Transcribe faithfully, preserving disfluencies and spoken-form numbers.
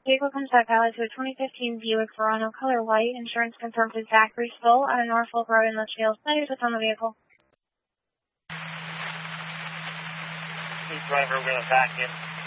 Vehicle comes back valid to a twenty fifteen Buick Verano, color white. Insurance confirmed to Zachary Stoll on a Norfolk Road in Litchfield. That is what's on the vehicle. Please, driver, we're going to back in.